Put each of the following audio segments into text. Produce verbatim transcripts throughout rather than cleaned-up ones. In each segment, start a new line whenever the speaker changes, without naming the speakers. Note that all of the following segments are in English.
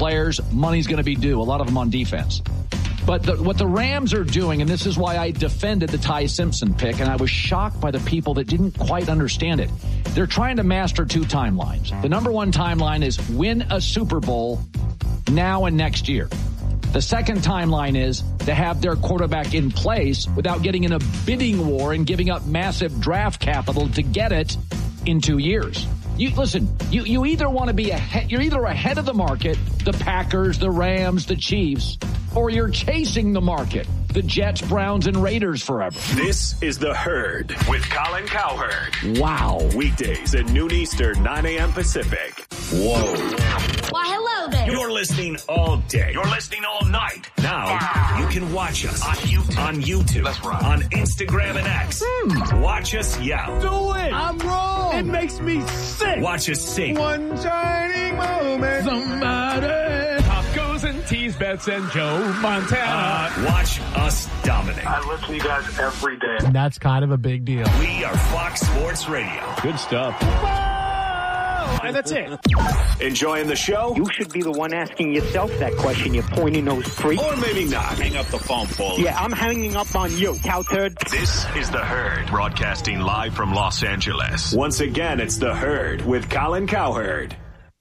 players, money's going to be due, a lot of them on defense. But the, what the Rams are doing, and this is why I defended the Ty Simpson pick, and I was shocked by the people that didn't quite understand it. They're trying to master two timelines. The number one timeline is win a Super Bowl now and next year. The second timeline is to have their quarterback in place without getting in a bidding war and giving up massive draft capital to get it in two years. You listen, you, you either want to be ahead, you're either ahead of the market, the Packers, the Rams, the Chiefs, or you're chasing the market, the Jets, Browns, and Raiders forever.
This is The Herd with Colin Cowherd.
Wow.
Weekdays at noon Eastern, nine a.m. Pacific. Whoa.
Why, hello there.
You're listening all day. You're listening all night. Now, you can watch us on YouTube. On YouTube. That's right. On Instagram and X. Hmm. Watch us yell.
Do it.
I'm wrong.
It makes me sick.
Watch us sing.
One shining moment. Somebody. Pop goes and tease Bets and Joe Montana.
Uh, watch us dominate.
I listen to you guys every day.
That's kind of a big deal.
We are Fox Sports Radio.
Good stuff. And that's it.
Enjoying the show?
You should be the one asking yourself that question, you pointy nose freak.
Or maybe not. Hang up the phone, Paul.
Yeah, I'm hanging up on you, cow turd.
This is The Herd, broadcasting live from Los Angeles. Once again, it's The Herd with Colin Cowherd.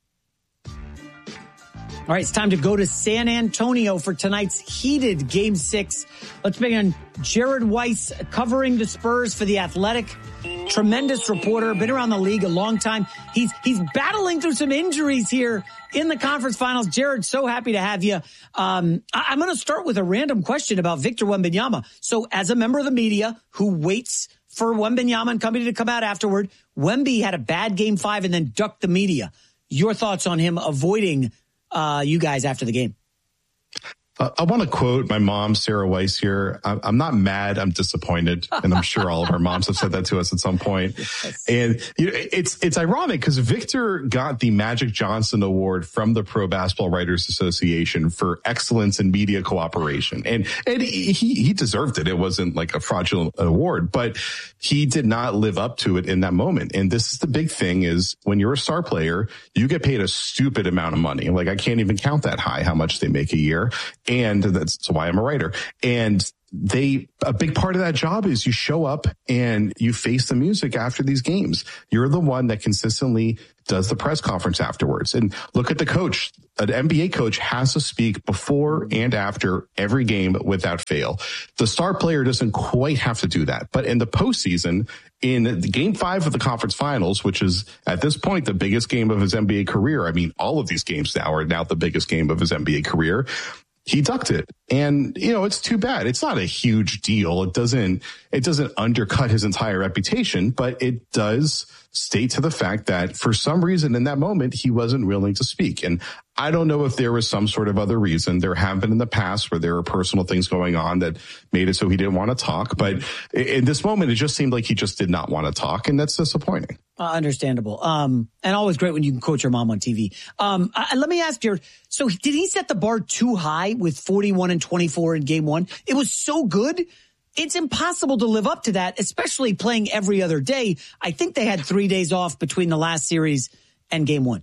All right, it's time to go to San Antonio for tonight's heated Game six. Let's begin. Jared Weiss covering the Spurs for The Athletic. Tremendous reporter, been around the league a long time. He's he's battling through some injuries here in the conference finals. Jared, so happy to have you. Um, I, I'm going to start with a random question about Victor Wembanyama. So as a member of the media who waits for Wembanyama and company to come out afterward, Wemby had a bad game five and then ducked the media. Your thoughts on him avoiding uh, you guys after the game?
Uh, I want to quote my mom, Sarah Weiss, here. I'm, I'm not mad. I'm disappointed. And I'm sure all of our moms have said that to us at some point. Yes. And you know, it's it's ironic because Victor got the Magic Johnson Award from the Pro Basketball Writers Association for excellence in media cooperation. And, and he, he deserved it. It wasn't like a fraudulent award, but he did not live up to it in that moment. And this is the big thing is when you're a star player, you get paid a stupid amount of money. Like I can't even count that high, how much they make a year. And that's why I'm a writer. And they, a big part of that job is you show up and you face the music after these games. You're the one that consistently does the press conference afterwards. And look at the coach. An N B A coach has to speak before and after every game without fail. The star player doesn't quite have to do that. But in the postseason, in the game five of the conference finals, which is at this point the biggest game of his N B A career. I mean, all of these games now are now the biggest game of his N B A career. He ducked it. And, you know, it's too bad. It's not a huge deal. It doesn't, it doesn't undercut his entire reputation, but it does state to the fact that for some reason in that moment, he wasn't willing to speak. And I don't know if there was some sort of other reason. There have been in the past where there were personal things going on that made it so he didn't want to talk. But in this moment, it just seemed like he just did not want to talk. And that's disappointing.
Uh, understandable. Um, and always great when you can quote your mom on T V. Um, uh, let me ask you, so did he set the bar too high with forty-one and twenty-four in game one? It was so good. It's impossible to live up to that, especially playing every other day. I think they had three days off between the last series and game one.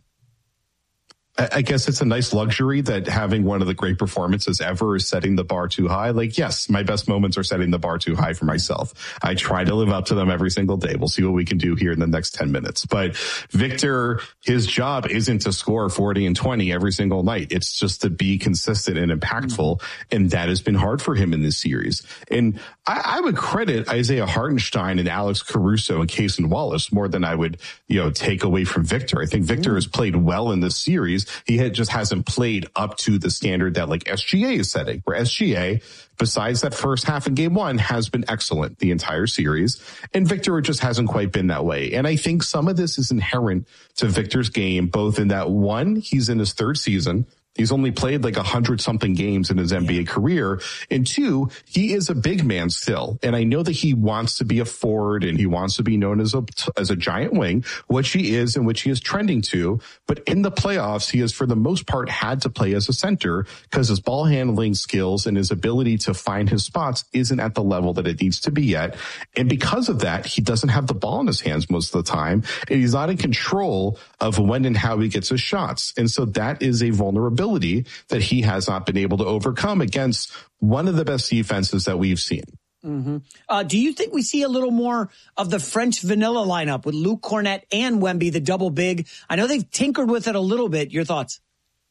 I guess it's a nice luxury that having one of the great performances ever is setting the bar too high. Like, yes, my best moments are setting the bar too high for myself. I try to live up to them every single day. We'll see what we can do here in the next ten minutes. But Victor, his job isn't to score forty and twenty every single night. It's just to be consistent and impactful. And that has been hard for him in this series. And I, I would credit Isaiah Hartenstein and Alex Caruso and Cason Wallace more than I would, you know, take away from Victor. I think Victor has played well in this series. He had, just hasn't played up to the standard that like S G A is setting, where S G A, besides that first half in game one, has been excellent the entire series. And Victor just hasn't quite been that way. And I think some of this is inherent to Victor's game, both in that one, he's in his third season. He's only played like a hundred something games in his N B A career. And two, he is a big man still. And I know that he wants to be a forward and he wants to be known as a, as a giant wing, which he is and which he is trending to. But in the playoffs, he has for the most part had to play as a center because his ball handling skills and his ability to find his spots isn't at the level that it needs to be yet. And because of that, he doesn't have the ball in his hands most of the time. And he's not in control of when and how he gets his shots. And so that is a vulnerability vulnerability that he has not been able to overcome against one of the best defenses that we've seen.
Mm-hmm. Uh, do you think we see a little more of the French vanilla lineup with Luke Kornet and Wemby, the double big? I know they've tinkered with it a little bit. Your thoughts?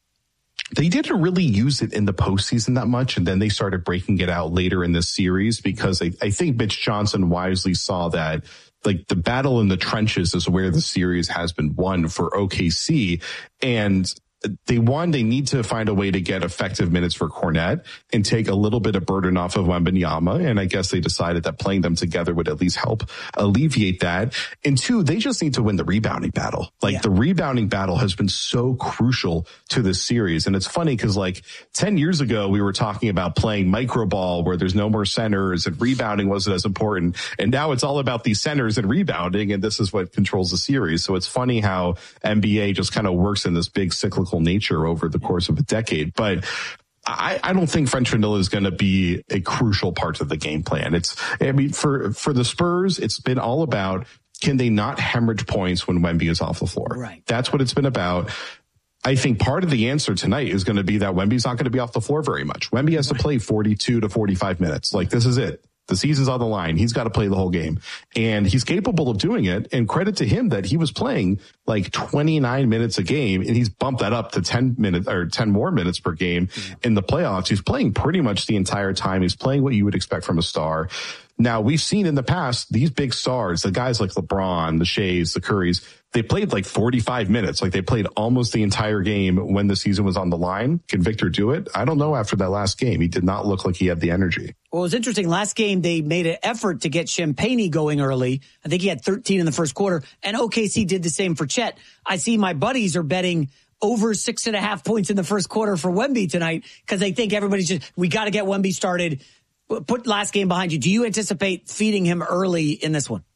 They didn't really use it in the postseason that much, and then they started breaking it out later in this series because I, I think Mitch Johnson wisely saw that like the battle in the trenches is where the series has been won for O K C. And they won. They need to find a way to get effective minutes for Kornet and take a little bit of burden off of Wembanyama. And I guess they decided that playing them together would at least help alleviate that. And two, they just need to win the rebounding battle. Like yeah. the rebounding battle has been so crucial to this series. And it's funny because like ten years ago, we were talking about playing micro ball where there's no more centers and rebounding wasn't as important. And now it's all about these centers and rebounding. And this is what controls the series. So it's funny how N B A just kind of works in this big cyclical nature over the course of a decade. But I, I don't think French vanilla is going to be a crucial part of the game plan. It's, I mean, for, for the Spurs, it's been all about, can they not hemorrhage points when Wemby is off the floor?
Right.
That's what it's been about. I think part of the answer tonight is going to be that Wemby's not going to be off the floor very much. Wemby has right. to play forty-two to forty-five minutes. Like, this is it. The season's on the line. He's got to play the whole game. And he's capable of doing it. And credit to him that he was playing like twenty-nine minutes a game. And he's bumped that up to ten minutes or ten more minutes per game yeah. in the playoffs. He's playing pretty much the entire time. He's playing what you would expect from a star. Now, we've seen in the past, these big stars, the guys like LeBron, the Shays, the Currys, they played like forty-five minutes. Like they played almost the entire game when the season was on the line. Can Victor do it? I don't know after that last game. He did not look like he had the energy.
Well, it was interesting. Last game, they made an effort to get Champagnie going early. I think he had thirteen in the first quarter. And O K C did the same for Chet. I see my buddies are betting over six and a half points in the first quarter for Wemby tonight because they think everybody's just, we got to get Wemby started. Put last game behind you. Do you anticipate feeding him early in this one?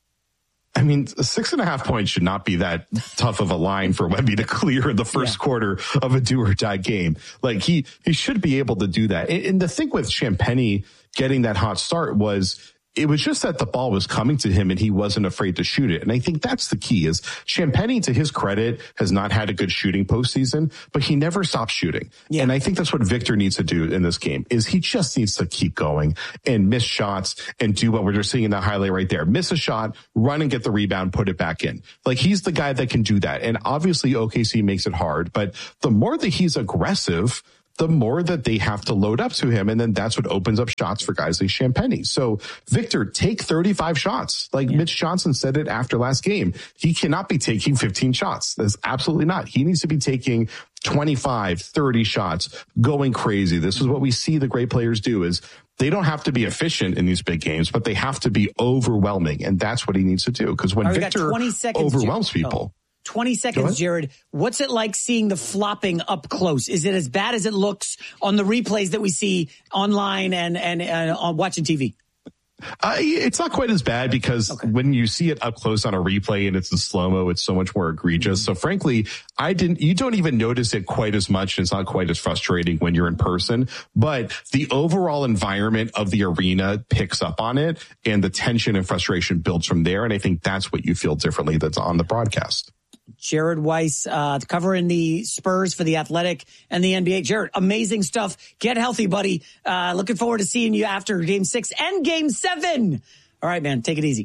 I mean, six and a half points should not be that tough of a line for Wemby to clear in the first yeah. quarter of a do or die game. Like he, he should be able to do that. And, and the thing with Champagnie getting that hot start was, it was just that the ball was coming to him and he wasn't afraid to shoot it. And I think that's the key is Champagnie, to his credit, has not had a good shooting postseason, but he never stops shooting. Yeah. And I think that's what Victor needs to do in this game is he just needs to keep going and miss shots and do what we're just seeing in that highlight right there. Miss a shot, run and get the rebound, put it back in. Like he's the guy that can do that. And obviously O K C makes it hard, but the more that he's aggressive, the more that they have to load up to him. And then that's what opens up shots for guys like Champagnie. So Victor, take thirty-five shots. Like yeah. Mitch Johnson said it after last game. He cannot be taking fifteen shots. That's absolutely not. He needs to be taking twenty-five, thirty shots, going crazy. This is what we see the great players do is they don't have to be efficient in these big games, but they have to be overwhelming. And that's what he needs to do. Because when
right,
Victor overwhelms Jim. people.
Oh. twenty seconds, Jared. What's it like seeing the flopping up close? Is it as bad as it looks on the replays that we see online and, and, and on watching T V?
Uh, it's not quite as bad because okay. when you see it up close on a replay and it's in slow-mo, it's so much more egregious. Mm-hmm. So frankly, I didn't, you don't even notice it quite as much. It's not quite as frustrating when you're in person, but the overall environment of the arena picks up on it and the tension and frustration builds from there. And I think that's what you feel differently that's on the broadcast.
Jared Weiss, uh, covering the Spurs for The Athletic and the N B A. Jared, amazing stuff. Get healthy, buddy. Uh, looking forward to seeing you after game six and game seven. All right, man. Take it easy.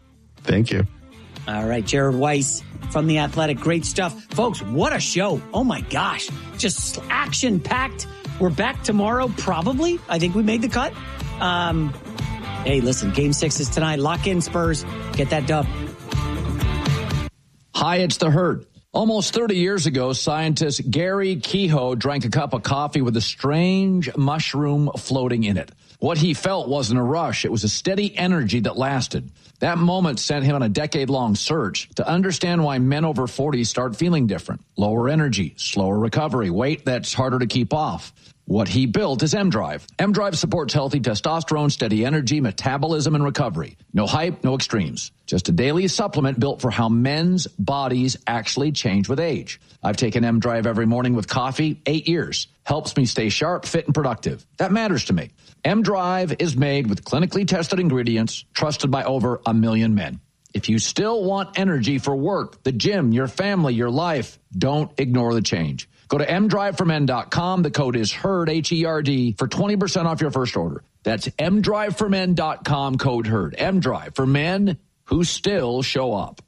Thank you.
All right. Jared Weiss from The Athletic. Great stuff. Folks, what a show. Oh my gosh. Just action packed. We're back tomorrow, probably. I think we made the cut. Um, hey, listen, game six is tonight. Lock in Spurs. Get that dub.
Hi, it's The Herd. Almost thirty years ago, scientist Gary Kehoe drank a cup of coffee with a strange mushroom floating in it. What he felt wasn't a rush. It was a steady energy that lasted. That moment sent him on a decade-long search to understand why men over forty start feeling different. Lower energy, slower recovery, weight that's harder to keep off. What he built is M-Drive. M-Drive supports healthy testosterone, steady energy, metabolism, and recovery. No hype, no extremes. Just a daily supplement built for how men's bodies actually change with age. I've taken M-Drive every morning with coffee, eight years. Helps me stay sharp, fit, and productive. That matters to me. M-Drive is made with clinically tested ingredients, trusted by over a million men. If you still want energy for work, the gym, your family, your life, don't ignore the change. Go to m drive for men dot com. The code is HERD, H E R D, for twenty percent off your first order. That's m drive for men dot com, code HERD. M-Drive, for men who still show up.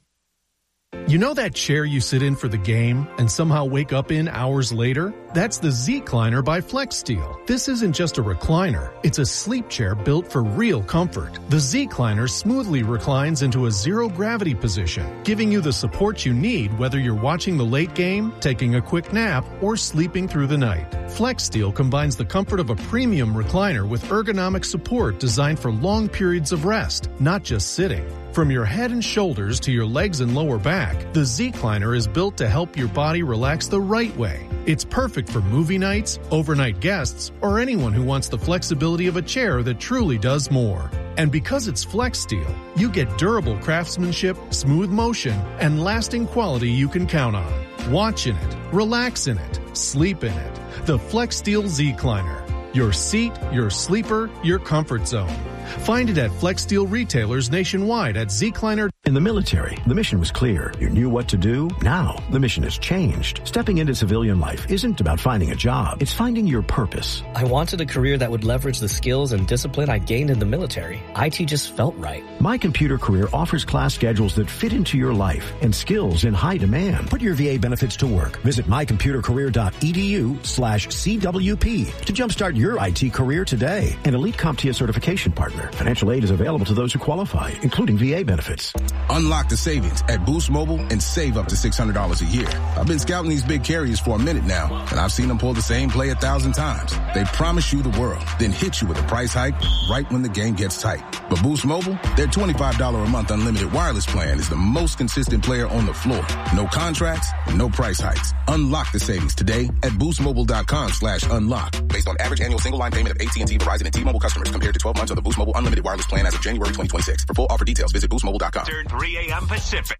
You know that chair you sit in for the game and somehow wake up in hours later? That's the Z-Cliner by FlexSteel. This isn't just a recliner. It's a sleep chair built for real comfort. The Z-Cliner smoothly reclines into a zero-gravity position, giving you the support you need whether you're watching the late game, taking a quick nap, or sleeping through the night. FlexSteel combines the comfort of a premium recliner with ergonomic support designed for long periods of rest, not just sitting. From your head and shoulders to your legs and lower back, the Z-Cliner is built to help your body relax the right way. It's perfect for movie nights, overnight guests, or anyone who wants the flexibility of a chair that truly does more. And because it's FlexSteel, you get durable craftsmanship, smooth motion, and lasting quality you can count on. Watch in it, relax in it, sleep in it. The FlexSteel Z-Cliner. Your seat, your sleeper, your comfort zone. Find it at FlexSteel retailers nationwide at Z-Cliner.
In the military, the mission was clear. You knew what to do. Now, the mission has changed. Stepping into civilian life isn't about finding a job. It's finding your purpose.
I wanted a career that would leverage the skills and discipline I gained in the military. I T just felt right.
My Computer Career offers class schedules that fit into your life and skills in high demand. Put your V A benefits to work. Visit my computer career dot e d u slash C W P to jumpstart your I T career today. An elite CompTIA certification partner. Financial aid is available to those who qualify, including V A benefits.
Unlock the savings at Boost Mobile and save up to six hundred dollars a year. I've been scouting these big carriers for a minute now, and I've seen them pull the same play a thousand times. They promise you the world, then hit you with a price hike right when the game gets tight. But Boost Mobile, their twenty-five dollars a month unlimited wireless plan is the most consistent player on the floor. No contracts, no price hikes. Unlock the savings today at boost mobile dot com slash unlock. Based on average annual single line payment of A T and T, Verizon, and T-Mobile customers compared to twelve months of the Boost Mobile unlimited wireless plan as of January twenty twenty-six. For full offer details, visit boost mobile dot com.
three a.m. Pacific.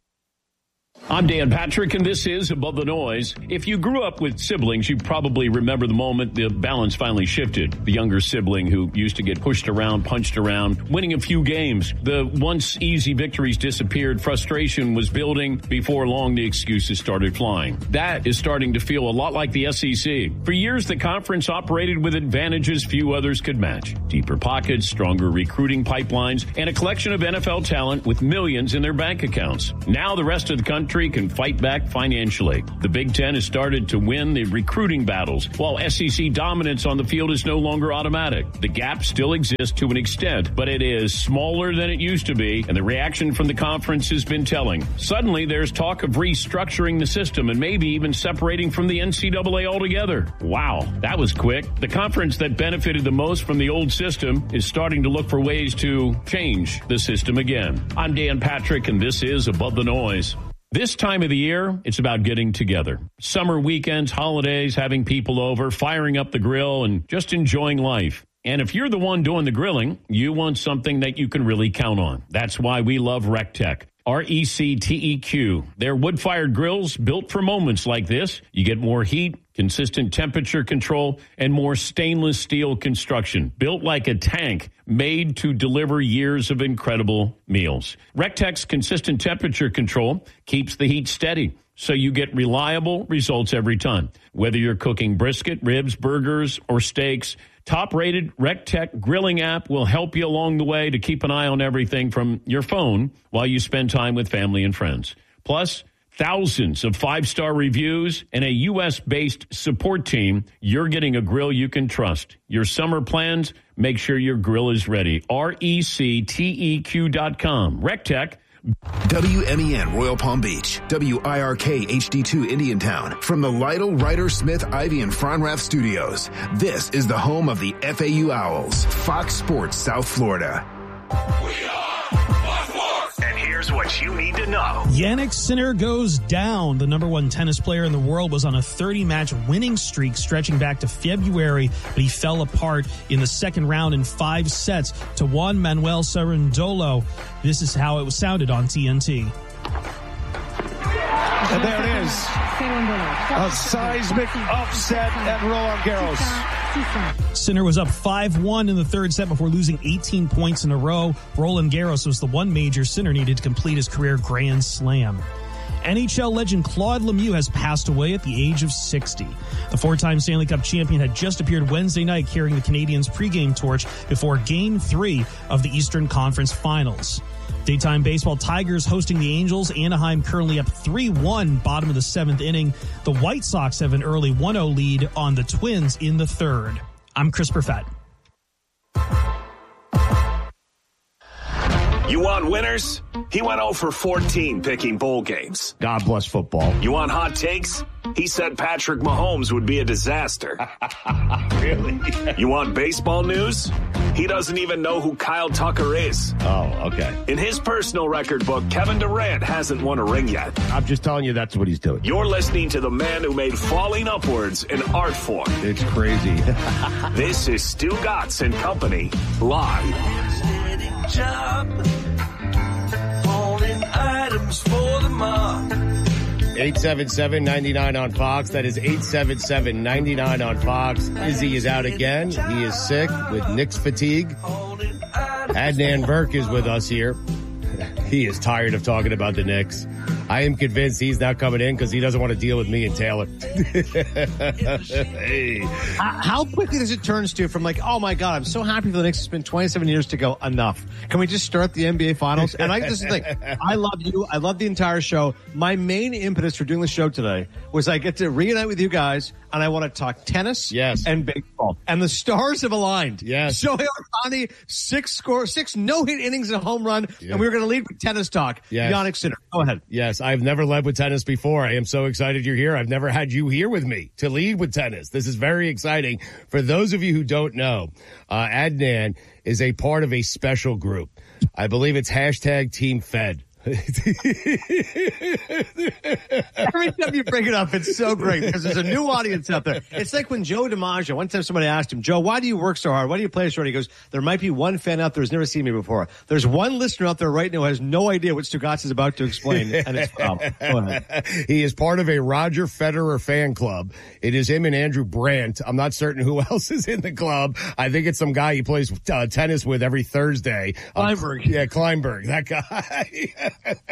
I'm Dan Patrick, and this is Above the Noise. If you grew up with siblings, you probably remember the moment the balance finally shifted. The younger sibling who used to get pushed around, punched around, winning a few games. The once easy victories disappeared. Frustration was building. Before long, the excuses started flying. That is starting to feel a lot like the S E C. For years, the conference operated with advantages few others could match. Deeper pockets, stronger recruiting pipelines, and a collection of N F L talent with millions in their bank accounts. Now the rest of the country can fight back financially. The Big Ten has started to win the recruiting battles, while S E C dominance on the field is no longer automatic. The gap still exists to an extent, but it is smaller than it used to be, and the reaction from the conference has been telling. Suddenly, there's talk of restructuring the system and maybe even separating from the N C double A altogether. Wow, that was quick. The conference that benefited the most from the old system is starting to look for ways to change the system again. I'm Dan Patrick, and this is Above the Noise. This time of the year, it's about getting together. Summer weekends, holidays, having people over, firing up the grill, and just enjoying life. And if you're the one doing the grilling, you want something that you can really count on. That's why we love RecTech. R E C T E Q. They're wood-fired grills built for moments like this. You get more heat, consistent temperature control, and more stainless steel construction. Built like a tank, made to deliver years of incredible meals. RecTech's consistent temperature control keeps the heat steady, so you get reliable results every time. Whether you're cooking brisket, ribs, burgers, or steaks, top-rated RecTech grilling app will help you along the way to keep an eye on everything from your phone while you spend time with family and friends. Plus, thousands of five-star reviews and a U S-based support team. You're getting a grill you can trust. Your summer plans, make sure your grill is ready. R E C T E Q dot com. RecTech.
W M E N Royal Palm Beach, W I R K H D two Indiantown. From the Lytle, Ryder, Smith, Ivy, and Fronrath studios, this is the home of the F A U Owls, Fox Sports South Florida.
We are Fox Sports. And here's what you need to know.
Jannik Sinner goes down. The number one tennis player in the world was on a thirty-match winning streak stretching back to February, but he fell apart in the second round in five sets to Juan Manuel Cerundolo. This is how it was sounded on T N T.
And there it is. A seismic upset at Roland Garros.
Sinner was up five one in the third set before losing eighteen points in a row. Roland Garros was the one major Sinner needed to complete his career Grand Slam. N H L legend Claude Lemieux has passed away at the age of sixty. The four-time Stanley Cup champion had just appeared Wednesday night carrying the Canadiens' pregame torch before Game three of the Eastern Conference Finals. Daytime baseball, Tigers hosting the Angels. Anaheim currently up three one, bottom of the seventh inning. The White Sox have an early one oh lead on the Twins in the third. I'm Chris Perfett.
You want winners? He went oh for fourteen picking bowl games.
God bless football.
You want hot takes? He said Patrick Mahomes would be a disaster.
Really?
You want baseball news? He doesn't even know who Kyle Tucker is.
Oh, okay.
In his personal record book, Kevin Durant hasn't won a ring yet.
I'm just telling you that's what he's doing.
You're listening to the man who made falling upwards an art form.
It's crazy.
This is Stu Gatz and Company, live.
Job, holding items for the mob.
eight seven seven, nine nine on Fox. That is eight seven seven, nine nine on Fox. Izzy is out again. He is sick with Knicks fatigue. Adnan Burke is with us here. He is tired of talking about the Knicks. I am convinced he's not coming in because he doesn't want to deal with me and Taylor.
Hey. How quickly does it turn, Stu, from like, oh my God, I'm so happy for the Knicks. It's been twenty-seven years to go. Enough. Can we just start the N B A Finals? And I just think, I love you. I love the entire show. My main impetus for doing the show today was I get to reunite with you guys, and I want to talk tennis
yes.
and baseball. And the stars have aligned.
Yes.
Shohei Ohtani, six score, six no-hit innings and a home run, yeah. and we were going to lead with tennis talk.
Yes.
Yannick Sinner, go ahead.
Yes, I've never led with tennis before. I am so excited you're here. I've never had you here with me to lead with tennis. This is very exciting. For those of you who don't know, uh, Adnan is a part of a special group. I believe it's hashtag Team Fed.
Every time you bring it up, it's so great because there's a new audience out there. It's like when Joe DiMaggio, one time somebody asked him, Joe, why do you work so hard? Why do you play so hard? He goes, there might be one fan out there who's never seen me before. There's one listener out there right now who has no idea what Stugotz is about to explain, and it's um, go ahead.
He is part of a Roger Federer fan club. It is him and Andrew Brandt. I'm not certain who else is in the club. I think it's some guy he plays uh, tennis with every Thursday.
Kleinberg.
Um, yeah, Kleinberg, that guy.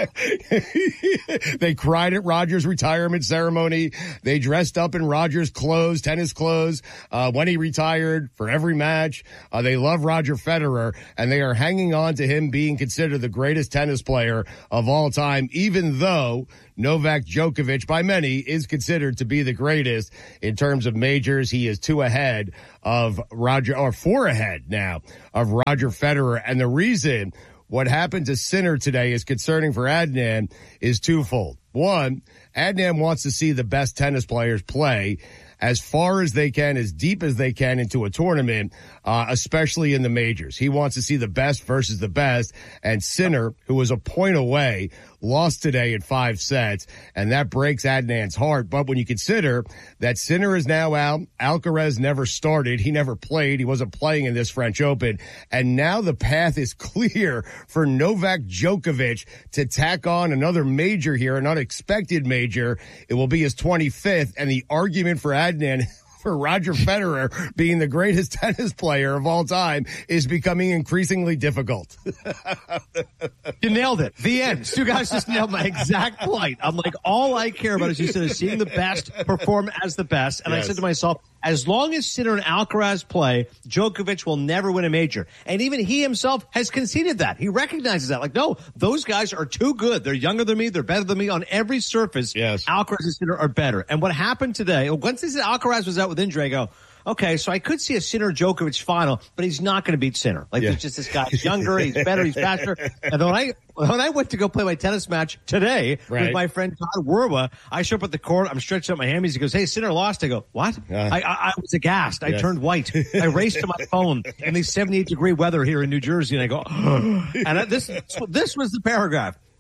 They cried at Roger's retirement ceremony. They dressed up in Roger's clothes, tennis clothes, uh, when he retired for every match. Uh, they love Roger Federer, and they are hanging on to him being considered the greatest tennis player of all time, even though Novak Djokovic, by many, is considered to be the greatest in terms of majors. He is two ahead of Roger, or four ahead now of Roger Federer. And the reason what happened to Sinner today is concerning for Adnan is twofold. One, Adnan wants to see the best tennis players play as far as they can, as deep as they can into a tournament, uh, especially in the majors. He wants to see the best versus the best. And Sinner, who was a point away, lost today in five sets, and that breaks Adnan's heart. But when you consider that Sinner is now out, Alcaraz never started, he never played, he wasn't playing in this French Open, and now the path is clear for Novak Djokovic to tack on another major here, an unexpected major. It will be his twenty-fifth, and the argument for Adnan for Roger Federer being the greatest tennis player of all time is becoming increasingly difficult.
You nailed it. The end. Stu guys just nailed my exact point. I'm like, all I care about is you said seeing the best perform as the best. And yes. I said to myself, as long as Sinner and Alcaraz play, Djokovic will never win a major. And even he himself has conceded that. He recognizes that. Like, no, those guys are too good. They're younger than me. They're better than me on every surface.
Yes.
Alcaraz and Sinner are better. And what happened today, once they said Alcaraz was out with injury, I go, okay, so I could see a Sinner Djokovic final, but he's not going to beat Sinner. Like, yeah. There's just this guy. He's younger, he's better, he's faster. And when I when I went to go play my tennis match today right. with my friend Todd Werwa, I show up at the court. I'm stretching out my hammies. He goes, "Hey, Sinner lost." I go, "What?" Uh, I, I I was aghast. I yes. turned white. I raced to my phone in the seventy-eight degree weather here in New Jersey, and I go, oh. and I, this this was the paragraph.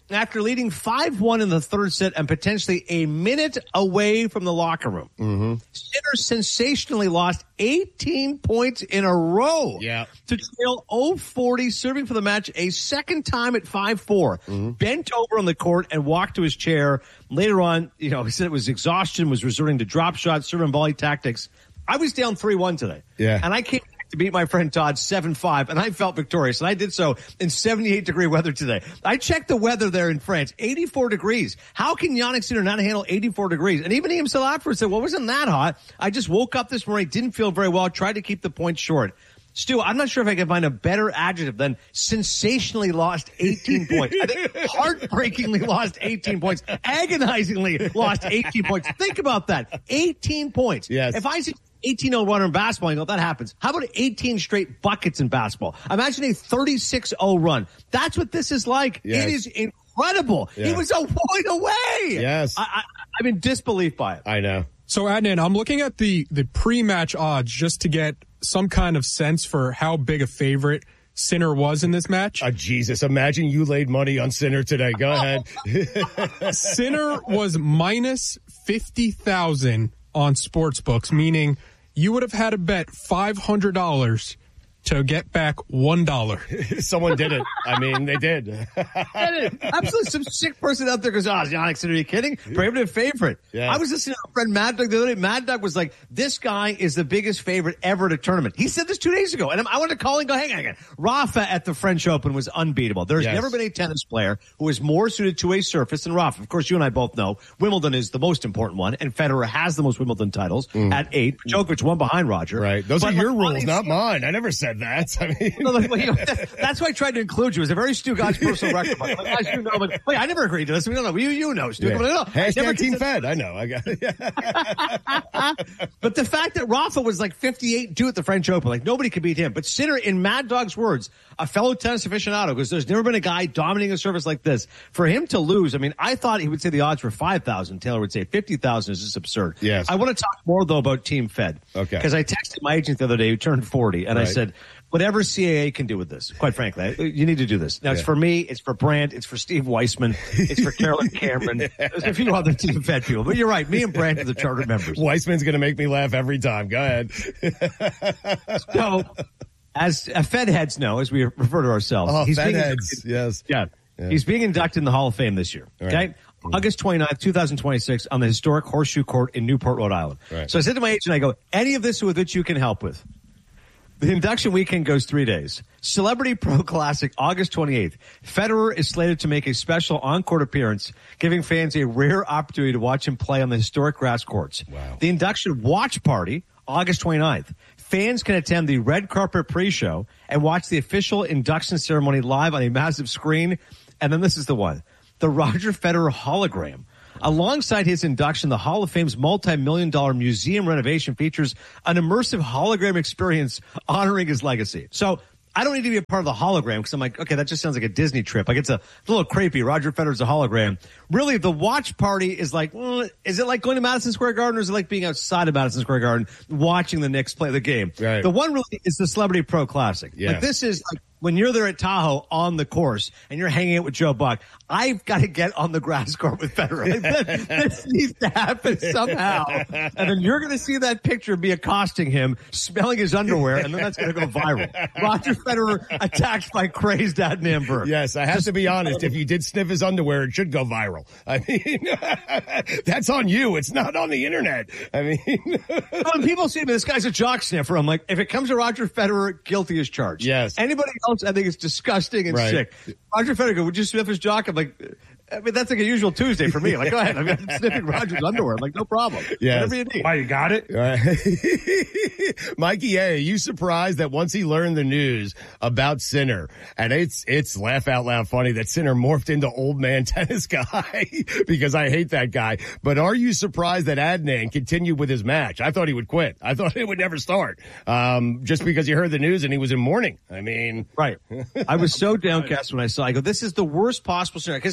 after leading five one in the third set and potentially a minute away from the locker room.
Mm-hmm.
Sinner sensationally lost eighteen points in a row
yeah.
to trail oh forty, serving for the match a second time at five four.
Mm-hmm.
Bent over on the court and walked to his chair. Later on, you know, he said it was exhaustion, was resorting to drop shots, serve and volley tactics. I was down three one today.
Yeah.
And I came to beat my friend Todd seven five, and I felt victorious, and I did so in seventy-eight degree weather today. I checked the weather there in France, eighty-four degrees. How can Jannik Sinner not handle eighty-four degrees? And even he himself afterwards said, well, it wasn't that hot. I just woke up this morning, didn't feel very well, tried to keep the points short. Stu, I'm not sure if I can find a better adjective than sensationally lost eighteen points. I think heartbreakingly lost eighteen points. Agonizingly lost eighteen points. Think about that. eighteen points.
Yes.
If I see eighteen oh run in basketball, you know, that happens. How about eighteen straight buckets in basketball? Imagine a thirty-six oh run. That's what this is like.
Yes.
It is incredible.
Yeah.
He was a point away.
Yes.
I, I, I'm in disbelief by it.
I know.
So, Adnan, I'm looking at the, the pre-match odds just to get some kind of sense for how big a favorite Sinner was in this match.
Oh, Jesus. Imagine you laid money on Sinner today. Go ahead.
Sinner was minus fifty thousand on sports books, meaning you would have had to bet five hundred dollars to get back one dollar.
Someone did it. I mean, they did.
Absolutely. Some sick person out there goes, oh, is Jannik Sinner, are you kidding? Prohibitive favorite.
Yeah.
I was listening to a friend, Mad Dog, the other day. Mad Dog was like, this guy is the biggest favorite ever at a tournament. He said this two days ago. And I wanted to call and go, hang on, hang on. Rafa at the French Open was unbeatable. There's
Yes.
never been a tennis player who is more suited to a surface than Rafa. Of course, you and I both know Wimbledon is the most important one, and Federer has the most Wimbledon titles
Mm.
at eight. Djokovic one behind Roger.
Right. Those
But
are your
like,
rules, not mine. I never said that. I mean,
no, like, well, you know, that's why I tried to include you. It was a very Stu God's personal record. Like, as you know, like, wait, I never agreed to this. We don't know. You, you know, Stu.
yeah.
No, no, I never
Hashtag Team
considered-
Fed. I know. I got it.
But the fact that Rafa was like fifty-eight two at the French Open, like nobody could beat him. But Sinner, in Mad Dog's words, a fellow tennis aficionado, because there's never been a guy dominating a service like this. For him to lose, I mean, I thought he would say the odds were five thousand. Taylor would say fifty thousand is just absurd.
Yes.
I want to talk more, though, about Team Fed.
Okay.
Because I texted my agent the other day who turned forty, and
Right.
I said, whatever C A A can do with this, quite frankly, I- you need to do this. Now, it's
Yeah.
for me, it's for Brandt, it's for Steve Weissman, it's for Carolyn Cameron. There's a few other Team Fed people. But you're right, me and Brandt are the charter members.
Weissman's going to make me laugh every time. Go ahead.
So, as uh, Fed heads know, as we refer to ourselves,
Oh,
he's
Fed
being
heads. Yes.
Yeah.
Yeah.
He's being inducted in the Hall of Fame this year.
Right.
Okay. August twenty-ninth, twenty twenty-six on the historic Horseshoe Court in Newport, Rhode Island.
Right.
So I said to my agent, I go, any of this with which you can help with. The induction weekend goes three days. Celebrity Pro Classic, August twenty-eighth. Federer is slated to make a special on-court appearance, giving fans a rare opportunity to watch him play on the historic grass courts.
Wow.
The induction watch party, August twenty-ninth. Fans can attend the red carpet pre-show and watch the official induction ceremony live on a massive screen. And then this is the one, the Roger Federer hologram. Alongside his induction, the Hall of Fame's multi-million dollar museum renovation features an immersive hologram experience honoring his legacy. So I don't need to be a part of the hologram because I'm like, okay, that just sounds like a Disney trip. Like it's a, it's a little creepy. Roger Federer's a hologram. Really, the watch party is like, mm, is it like going to Madison Square Garden or is it like being outside of Madison Square Garden watching the Knicks play the game?
Right.
The one really is the Celebrity Pro Classic.
Yeah.
Like this is like, when you're there at Tahoe on the course and you're hanging out with Joe Buck, I've got to get on the grass court with Federer. Like, this, this needs to happen somehow. And then you're going to see that picture be accosting him, smelling his underwear, and then that's going to go viral. Roger Federer attacked by crazed Adnan Berg.
Yes, I have to be honest. If you did sniff his underwear, it should go viral. I mean, that's on you. It's not on the internet. I mean,
when people say to me, this guy's a jock sniffer, I'm like, if it comes to Roger Federer, guilty as charged.
Yes.
Anybody else, I think it's disgusting and
Right.
sick. Roger Federer, would you sniff his jock? I'm like, I mean, that's like a usual Tuesday for me. Like, go ahead. I mean, I'm sniffing Roger's underwear. I'm like, no problem.
Yes.
Whatever you need.
Why, you got it?
Right. Mikey A, are you surprised that once he learned the news about Sinner, and it's it's laugh out loud funny that Sinner morphed into old man tennis guy because I hate that guy. But are you surprised that Adnan continued with his match? I thought he would quit. I thought it would never start. Um, just because he heard the news and he was in mourning. I mean,
right. I was so downcast when I saw. I go, this is the worst possible scenario because it's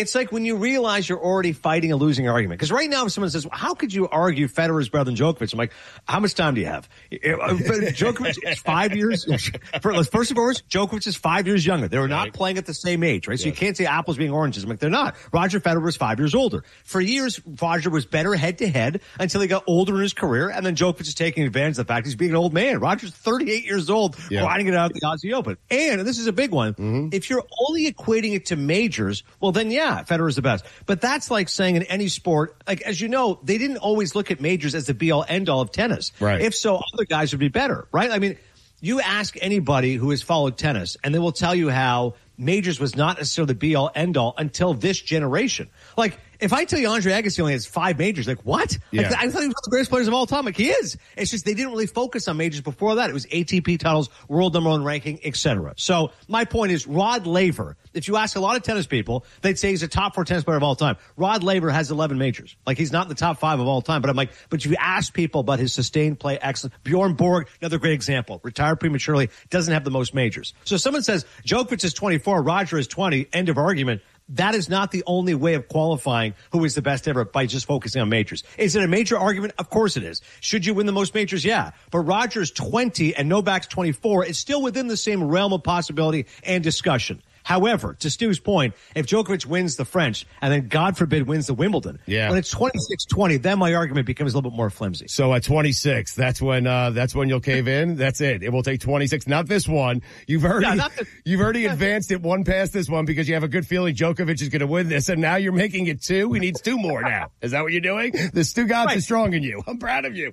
It's like when you realize you're already fighting a losing argument. Because right now, if someone says, well, how could you argue Federer's better than Djokovic? I'm like, how much time do you have? Djokovic is five years. First of all, Djokovic is five years younger. They were not playing at the same age, right? So you can't say apples being oranges. I'm like, they're not. Roger Federer was five years older. For years, Roger was better head to head until he got older in his career. And then Djokovic is taking advantage of the fact he's being an old man. Roger's thirty-eight years old, yeah. grinding it out at the Aussie Open. And, and this is a big one. Mm-hmm. If you're only equating it to majors, well, then yeah, Federer's the best. But that's like saying in any sport, like, as you know, they didn't always look at majors as the be-all, end-all of tennis.
Right.
If so, other guys would be better, right? I mean, you ask anybody who has followed tennis, and they will tell you how majors was not necessarily the be-all, end-all until this generation. Like, if I tell you Andre Agassi only has five majors, like, what?
Yeah.
Like, I thought he was one of the greatest players of all time. Like, he is. It's just they didn't really focus on majors before that. It was A T P titles, world number one ranking, et cetera. So my point is, Rod Laver, if you ask a lot of tennis people, they'd say he's a top four tennis player of all time. Rod Laver has eleven majors. Like, he's not in the top five of all time. But I'm like, but if you ask people about his sustained play excellence, Bjorn Borg, another great example, retired prematurely, doesn't have the most majors. So if someone says Djokovic is twenty-four, Roger is twenty, end of argument. That is not the only way of qualifying who is the best ever by just focusing on majors. Is it a major argument? Of course it is. Should you win the most majors? Yeah. But Roger's twenty and Novak's twenty-four. It's still within the same realm of possibility and discussion. However, to Stu's point, if Djokovic wins the French and then, God forbid, wins the Wimbledon,
yeah.
when it's twenty-six twenty, then my argument becomes a little bit more flimsy.
So at twenty-six, that's when uh, that's when you'll cave in. That's it. It will take twenty-six. Not this one. You've already yeah, not the, you've already advanced it one past this one because you have a good feeling Djokovic is going to win this, and now you're making it two. He needs two more now. Is that what you're doing? The Stu Gods right. is strong in you. I'm proud of you.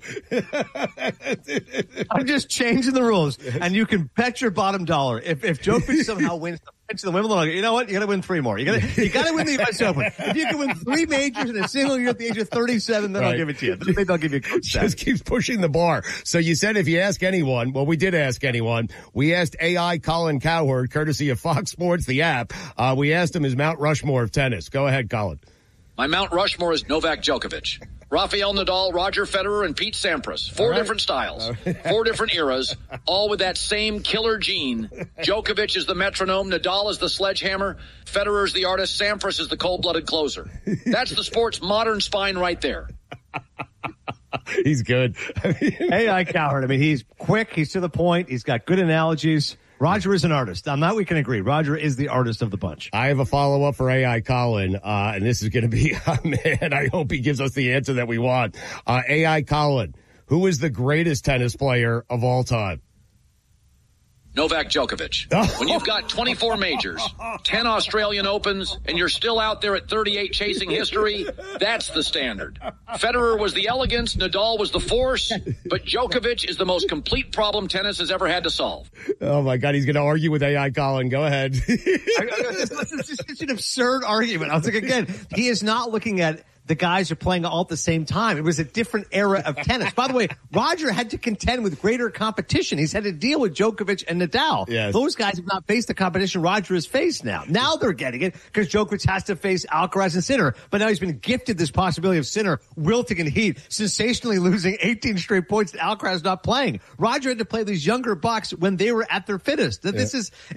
I'm just changing the rules, and you can bet your bottom dollar if if Djokovic somehow wins the to the Wimbledon, you know what? You got to win three more. You got to, you got to win the U S Open. If you can win three majors in a single year at the age of thirty-seven, then right. I'll give it to you. Maybe I'll give you a coach.
Just keeps pushing the bar. So you said if you ask anyone, well, we did ask anyone. We asked A I Colin Cowherd, courtesy of Fox Sports, the app. Uh, we asked him his Mount Rushmore of tennis. Go ahead, Colin.
My Mount Rushmore is Novak Djokovic, Rafael Nadal, Roger Federer, and Pete Sampras. Four right. different styles, right. four different eras, all with that same killer gene. Djokovic is the metronome, Nadal is the sledgehammer, Federer is the artist, Sampras is the cold-blooded closer. That's the sport's modern spine right there.
He's good.
A I Cowherd. I mean, he's quick. He's to the point. He's got good analogies. Roger is an artist. On that we can agree. Roger is the artist of the bunch.
I have a follow-up for A I Colin, uh, and this is going to be, oh, man, I hope he gives us the answer that we want. Uh, A I Colin, who is the greatest tennis player of all time?
Novak Djokovic. When you've got twenty-four majors, ten Australian Opens, and you're still out there at thirty-eight chasing history, that's the standard. Federer was the elegance, Nadal was the force, but Djokovic is the most complete problem tennis has ever had to solve.
Oh, my God, he's going to argue with A I Colin. Go ahead.
It's an absurd argument. I was like, again, he is not looking at the guys are playing all at the same time. It was a different era of tennis. By the way, Roger had to contend with greater competition. He's had to deal with Djokovic and Nadal.
Yes.
Those guys have not faced the competition Roger has faced now. Now they're getting it because Djokovic has to face Alcaraz and Sinner. But now he's been gifted this possibility of Sinner wilting in heat, sensationally losing eighteen straight points to Alcaraz not playing. Roger had to play these younger bucks when they were at their fittest. This yeah. is